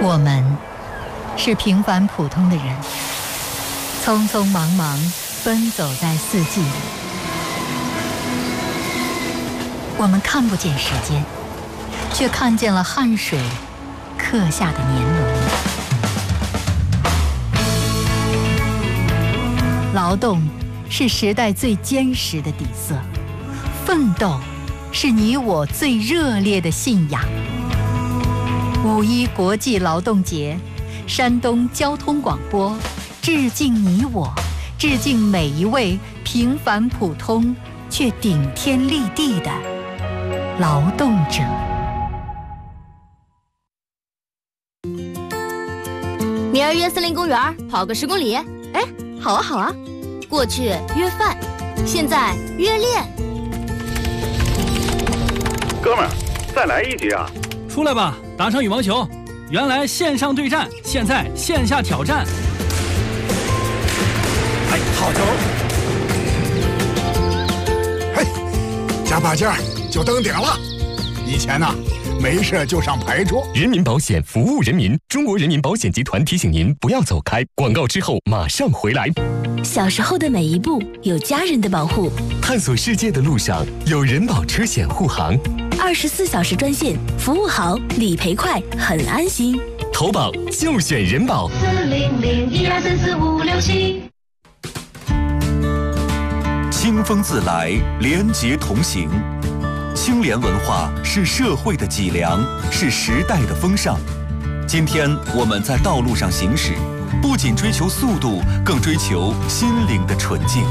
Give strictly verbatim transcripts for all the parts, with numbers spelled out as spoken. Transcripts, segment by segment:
我们是平凡普通的人，匆匆忙忙奔走在四季里。我们看不见时间，却看见了汗水刻下的年轮。劳动是时代最坚实的底色，奋斗是你我最热烈的信仰。五一国际劳动节，山东交通广播致敬你我，致敬每一位平凡普通却顶天立地的劳动者。 明儿约森林公园跑个十公里。 哎，好啊好啊。 过去约饭，现在约练。 哥们儿，再来一局啊！ 出来吧，打场羽毛球。原来线上对战，现在线下挑战。 哎，好球！嘿，加把劲儿就登顶了。以前呢、啊，没事就上牌桌。 人民保险服务人民，中国人民保险集团提醒您不要走开。广告之后马上回来。 小时候的每一步有家人的保护， 探索世界的路上有人保车险护航。 二十四小时专线，服务好，理赔快，很安心。 投保就选人保。 四零零一二三四五六七。 清风自来，廉洁同行。清廉文化是社会的脊梁，是时代的风尚。今天我们在道路上行驶，不仅追求速度，更追求心灵的纯净。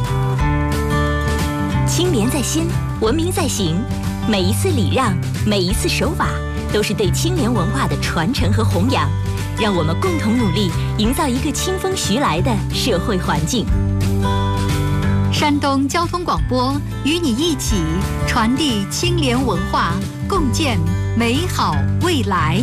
清廉在心，文明在行。每一次礼让，每一次守法，都是对清廉文化的传承和弘扬。让我们共同努力，营造一个清风徐来的社会环境。 山东交通广播与你一起传递清廉文化，共建美好未来。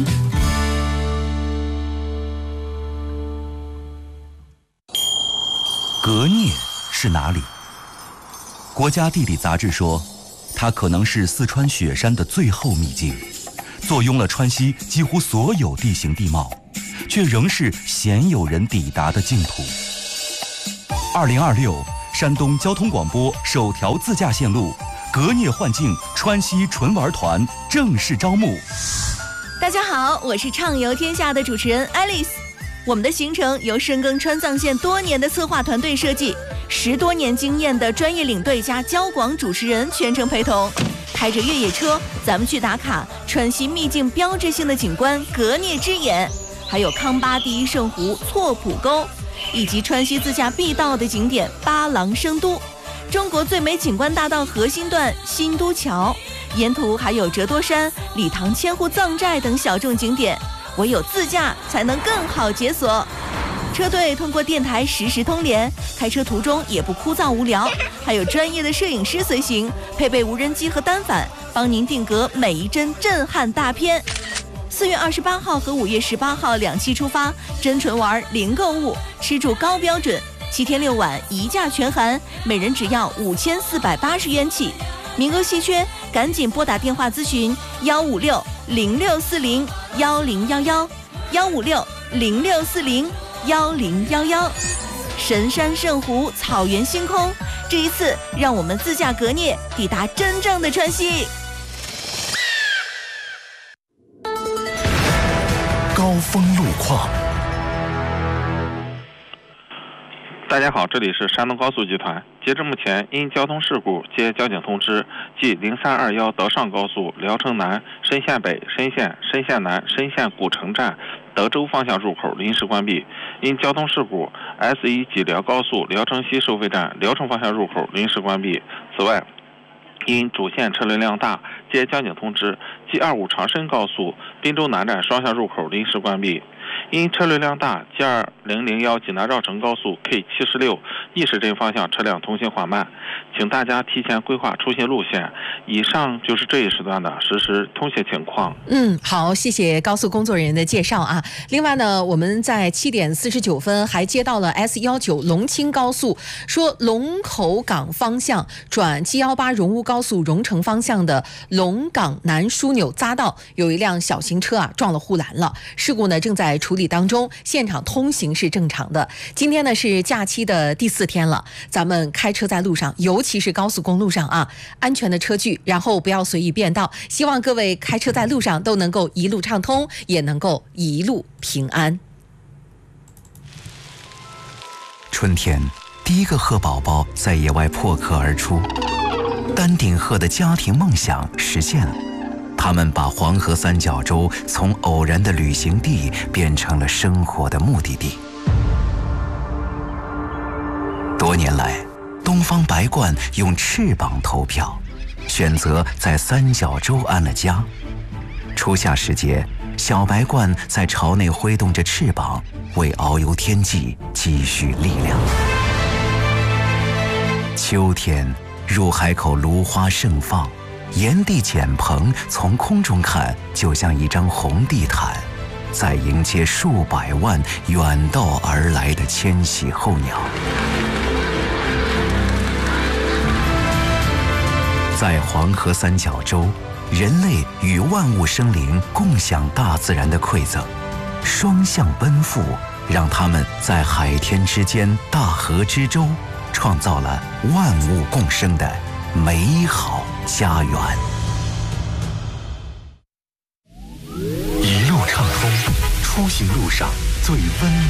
革聂是哪里？国家地理杂志说，它可能是四川雪山的最后秘境，坐拥了川西几乎所有地形地貌，却仍是鲜有人抵达的净土。二零二六，山东交通广播首条自驾线路革聂幻境川西纯玩团正式招募。 大家好，我是畅游天下的主持人 Alice。我们的行程由深耕川藏线多年的策划团队设计，十多年经验的专业领队加交广主持人全程陪同，开着越野车，咱们去打卡川西秘境标志性的景观革聂之眼，还有康巴第一圣湖错浦沟，以及川西自驾必到的景点八郎生都，中国最美景观大道核心段新都桥，沿途还有折多山、理塘千户藏寨等小众景点。唯有自驾才能更好解锁。车队通过电台实时通联，开车途中也不枯燥无聊，还有专业的摄影师随行，配备无人机和单反，帮您定格每一帧震撼大片。四月二十八号和五月十八号两期出发，真纯玩零购物，吃住高标准，七天六晚一价全含，每人只要五千四百八十元起，名额稀缺，赶紧拨打电话咨询幺五六零六四零幺零幺幺幺五六零六四零幺零幺幺。神山圣湖，草原星空，这一次让我们自驾革聂，抵达真正的川西。 高峰路况。 大家好，这里是山东高速集团。截至目前，因交通事故接交警通知，即零三二幺德上高速聊城南、深县北、深县、深县南、深县古城站、德州方向入口临时关闭。因交通事故 S 一 济辽高速聊城西收费站聊城方向入口临时关闭。此外，因主线车流量大，接交警通知， G 二五长深高速滨州南站双向入口临时关闭。 因车流量大 ，G 二零零一济南绕城高速 K 七十六义市镇方向车辆通行缓慢，请大家提前规划出行路线。以上就是这一时段的实时通行情况。 嗯，好，谢谢高速工作人员的介绍啊。另外呢，我们在七点四十九分还接到了 S 一九龙青高速，说龙口港方向转 G 一八荣乌高速荣成方向的龙港南枢纽匝道，有一辆小型车啊撞了护栏了，事故呢正在处理当中，现场通行是正常的。今天呢是假期的第四天了，咱们开车在路上，尤其是高速公路上啊，安全的车距，然后不要随意变道。希望各位开车在路上都能够一路畅通，也能够一路平安。 春天，第一个鹤宝宝在野外破壳而出，丹顶鹤的家庭梦想实现了。他们把黄河三角洲从偶然的旅行地变成了生活的目的地。多年来，东方白鹳用翅膀投票，选择在三角洲安了家。初夏时节，小白鹳在巢内挥动着翅膀，为遨游天际积蓄力量。秋天，入海口芦花盛放，炎帝简棚从空中看就像一张红地毯，在迎接数百万远道而来的迁徙候鸟。在黄河三角洲，人类与万物生灵共享大自然的馈赠，双向奔赴，让他们在海天之间、大河之洲，创造了万物共生的美好家园。 一路畅通，出行路上最温暖。